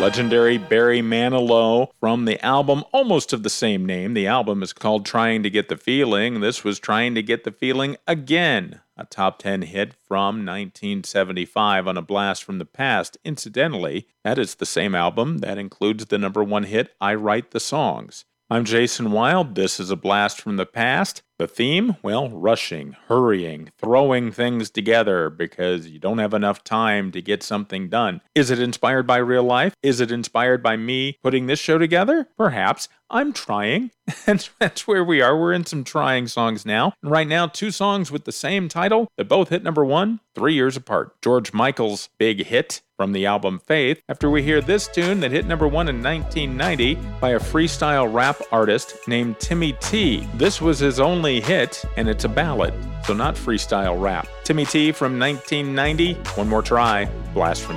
legendary Barry Manilow from the album almost of the same name. The album is called Trying to Get the Feeling. This was Trying to Get the Feeling Again, a top 10 hit from 1975 on A Blast from the Past. Incidentally, that is the same album that includes the number one hit, I Write the Songs. I'm Jason Wild. This is A Blast from the Past. The theme? Well, rushing, hurrying, throwing things together because you don't have enough time to get something done. Is it inspired by real life? Is it inspired by me putting this show together? Perhaps. I'm trying. And that's where we are. We're in some trying songs now. And right now, two songs with the same title that both hit number one 3 years apart. George Michael's big hit from the album Faith, after we hear this tune that hit number one in 1990 by a freestyle rap artist named Timmy T. This was his only hit, and it's a ballad, so not freestyle rap. Timmy T from 1990. One more try. Blast from